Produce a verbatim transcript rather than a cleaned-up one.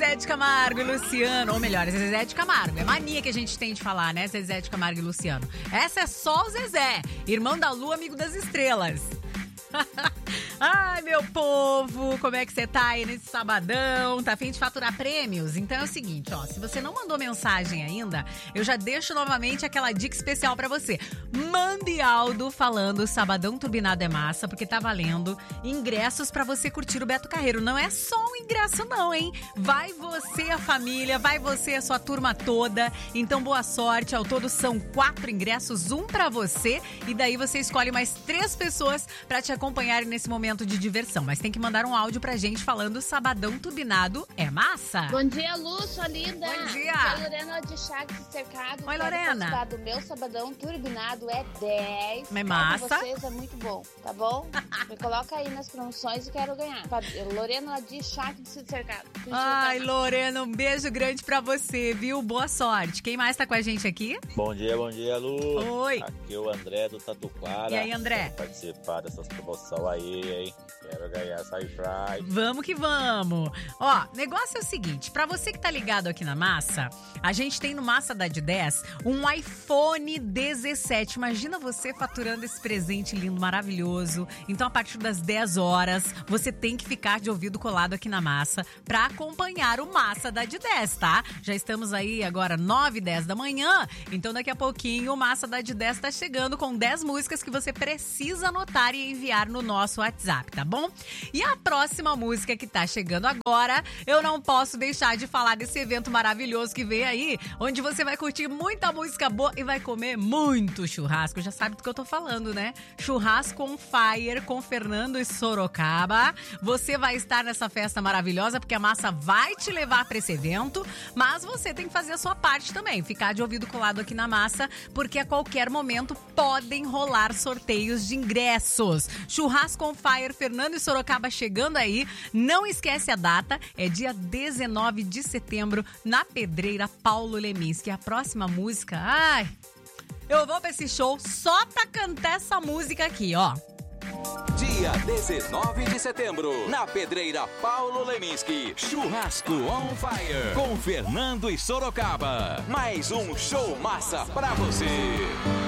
Zezé de Camargo e Luciano. Ou melhor, Zezé de Camargo. É mania que a gente tem de falar, né? Zezé de Camargo e Luciano. Essa é só o Zezé, irmão da lua, amigo das estrelas. Ai, meu povo, como é que você tá aí nesse sabadão? Tá a fim de faturar prêmios? Então é o seguinte, ó, se você não mandou mensagem ainda, eu já deixo novamente aquela dica especial pra você. Mande áudio falando Sabadão Turbinado é massa, porque tá valendo ingressos pra você curtir o Beto Carreiro. Não é só um ingresso não, hein? Vai você, a família, vai você, a sua turma toda. Então boa sorte, ao todo são quatro ingressos, um pra você, e daí você escolhe mais três pessoas pra te acompanharem nesse momento de diversão, mas tem que mandar um áudio pra gente falando Sabadão Turbinado é massa. Bom dia, Lu, sua linda. Bom dia. Sou a Lorena de Chagas Cercado. Oi, Quero Lorena. participar do meu Sabadão Turbinado é dez. É massa. Pra vocês é muito bom, tá bom? Me coloca aí nas promoções e quero ganhar. Lorena de Chagas Cercado. Ai, Lorena, um beijo grande pra você, viu? Boa sorte. Quem mais tá com a gente aqui? Bom dia, bom dia, Lu. Oi. Aqui é o André do Tatuquara. E aí, André? Quero participar dessas promoções aí, hein? Quero ganhar essa Fry. Vamos que vamos. Ó, negócio é o seguinte, pra você que tá ligado aqui na Massa, a gente tem no Massa da de dez um iPhone dezessete. Imagina você faturando esse presente lindo, maravilhoso. Então, a partir das dez horas, você tem que ficar de ouvido colado aqui na Massa pra acompanhar o Massa da de dez, tá? Já estamos aí agora nove e dez da manhã, então daqui a pouquinho o Massa da de dez tá chegando com dez músicas que você precisa anotar e enviar no nosso WhatsApp, tá bom? E a próxima música que tá chegando agora, eu não posso deixar de falar desse evento maravilhoso que vem aí, onde você vai curtir muita música boa e vai comer muito churrasco. Já sabe do que eu tô falando, né? Churrasco on Fire com Fernando e Sorocaba. Você vai estar nessa festa maravilhosa porque a Massa vai te levar pra esse evento, mas você tem que fazer a sua parte também, ficar de ouvido colado aqui na Massa, porque a qualquer momento podem rolar sorteios de ingressos. Churrasco on Fire, Fernando e Sorocaba chegando aí. Não esquece a data, é dia dezenove de setembro, na Pedreira Paulo Leminski. A próxima música, ai, eu vou pra esse show só pra cantar essa música aqui, ó. Dia dezenove de setembro, na Pedreira Paulo Leminski, Churrasco on Fire, com Fernando e Sorocaba. Mais um show massa pra você.